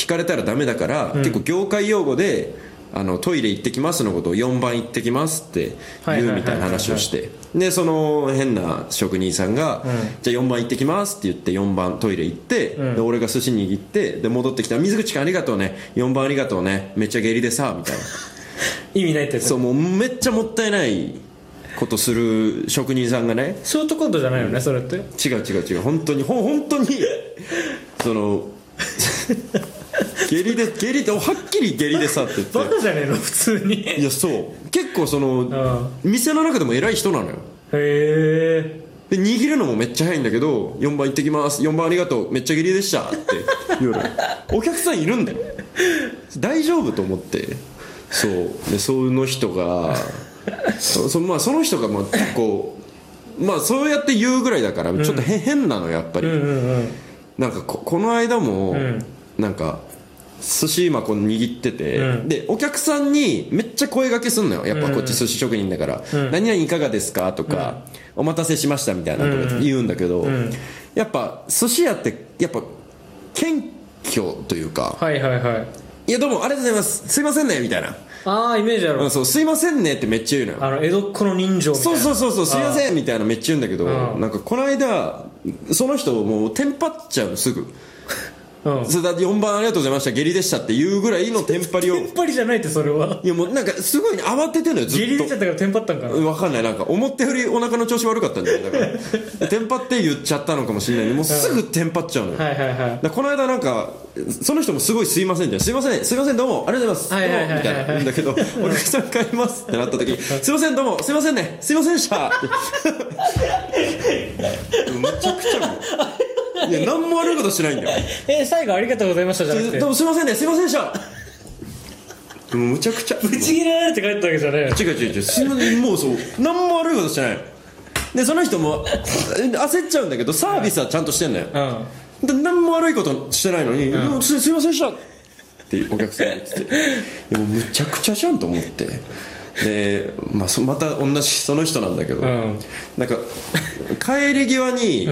聞かれたらダメだから、結構業界用語でトイレ行ってきますのことを4番行ってきますって言うみたいな話をして、でその変な職人さんが、じゃあ4番行ってきますって言って4番トイレ行って、で俺が寿司握ってで戻ってきたら、水口くんありがとうね、4番ありがとうね、めっちゃ下痢でさみたいな意味ないってやつ。 そう、もうめっちゃもったいないことする職人さんがね。 ショートコントじゃないよね、それって。 違う本当に本当にその下痢ではっきり下痢でさって言って、 バカじゃねえの普通に。 いやそう結構その店の中でも偉い人なのよ。 へえ。で握るのもめっちゃ早いんだけど、4番行ってきます、4番ありがとう、めっちゃ下痢でしたって言うの。お客さんいるんだよ、大丈夫と思って。そうでその人がまあ、その人がまあ結構まあそうやって言うぐらいだからちょっと変なのやっぱり、なんかこの間もなんか寿司今こう握ってて、でお客さんにめっちゃ声掛けすんのよやっぱこっち寿司職人だから、何々いかがですかとか、お待たせしましたみたいなとか言うんだけど、やっぱ寿司屋ってやっぱ謙虚というか、いやどうもありがとうございます、すいませんねみたいな、 イメージある。 そうすいませんねってめっちゃ言うのよ。 江戸っ子の人情みたいな。 そうすいませんみたいなめっちゃ言うんだけど、なんかこの間その人もうテンパっちゃうのすぐ。それだって4番ありがとうございました下痢でしたっていうぐらいのテンパりを。 テンパりじゃないってそれは。 いやもうなんかすごい慌ててんのよずっと。 下痢出ちゃったからテンパったんかな。 分かんない、なんか思ったよりお腹の調子悪かったんだよだからテンパって言っちゃったのかもしれない。もうすぐテンパっちゃうのよ。だこの間なんかその人もすごいすいませんって、すいませんどうもありがとうございますみたいな言うんだけど、お客さん帰りますってなった時にすいませんどうもすいませんねすいませんでしたむちゃくちゃもういや何も悪いことしてないんだよ。 最後ありがとうございましたじゃなくて、 どうもすいませんねすいませんでした。もうむちゃくちゃぶち切れられて帰ったわけじゃないよ。 違うすいません、もうそう何も悪いことしてないで、その人も焦っちゃうんだけどサービスはちゃんとしてんのよ、で何も悪いことしてないのに、すいませんでしたってお客さんが言ってて、もうむちゃくちゃじゃんと思って、で、また同じその人なんだけど、なんか帰り際に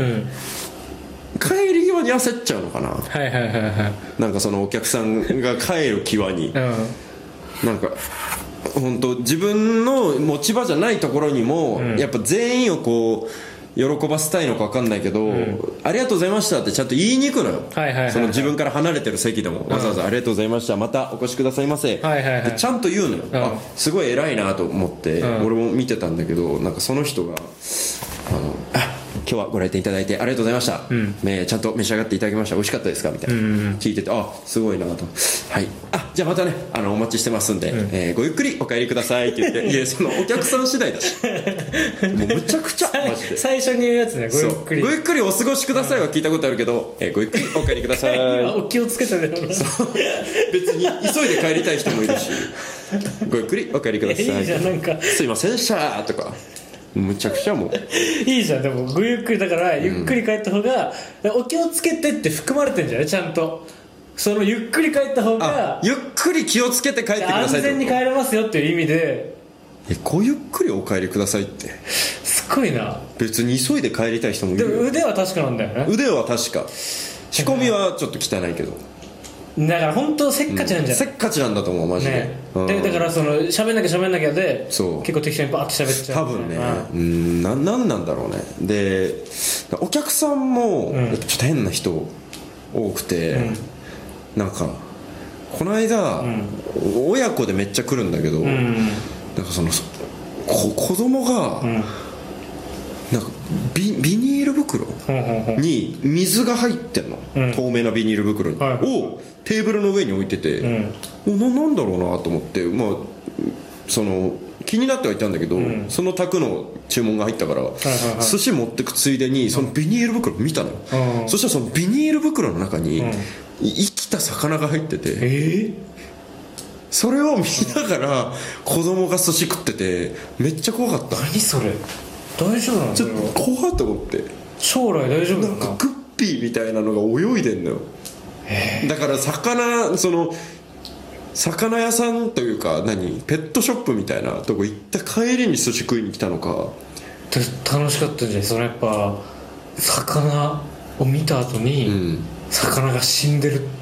焦っちゃうのかな、なんかそのお客さんが帰る際に、なんか本当自分の持ち場じゃないところにも、やっぱ全員をこう喜ばせたいのか分かんないけど、ありがとうございましたってちゃんと言いに行くのよ、その自分から離れてる席でもわざわざありがとうございましたまたお越しくださいませってちゃんと言うのよ、すごい偉いなと思って、俺も見てたんだけど、なんかその人が今日はご来店いただいてありがとうございました、ちゃんと召し上がっていただきました、美味しかったですかみたいな、聞いてて、すごいなと、はい、じゃあまたねお待ちしてますんで、ごゆっくりお帰りくださいって言って、いやそのお客さん次第だしもうむちゃくちゃマジで最初に言うやつね、 ごゆっくりお過ごしくださいは聞いたことあるけど、ごゆっくりお帰りくださいお気をつけてね別に急いで帰りたい人もいるしごゆっくりお帰りください、 いいじゃん、なんかすいませんでしたとかむちゃくちゃもういいじゃん。でもごゆっくりだからゆっくり帰った方が、お気をつけてって含まれてんじゃない、ちゃんとそのゆっくり帰った方がゆっくり気をつけて帰ってください安全に帰れますよっていう意味で、 ごゆっくりお帰りくださいってすごいな。 別に急いで帰りたい人もいるよ。 でも腕は確かなんだよね。 腕は確か、仕込みはちょっと汚いけど、 だから本当せっかちなんじゃない、 せっかちなんだと思うマジで、 でだからその喋んなきゃで結構適当にバーって喋っちゃう多分ね、なんなんだろうね。でお客さんもちょっと変な人多くて、なんかこの間、親子でめっちゃ来るんだけど、なんかその子供が、なんかビニール袋に水が入ってんの、透明なビニール袋に、をテーブルの上に置いてて、なんだろうなと思って、その気になってはいたんだけど、その宅の注文が入ったから、寿司持ってくついでにそのビニール袋見たの、そしたらそのビニール袋の中に生きた魚が入ってて、それを見ながら子供が寿司食っててめっちゃ怖かった。 何それ、大丈夫なの？ ちょっと怖いと思って、 将来大丈夫なの？ なんかグッピーみたいなのが泳いでんのよ。だから魚屋さんというかペットショップみたいなとこ行った帰りに寿司食いに来たのか。 楽しかったんじゃない？そのやっぱ魚を見た後に、魚が死んでるっ